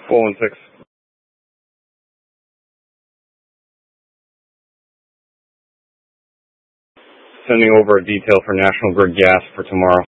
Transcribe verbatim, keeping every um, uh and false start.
four one six. Sending over a detail for National Grid Gas for tomorrow.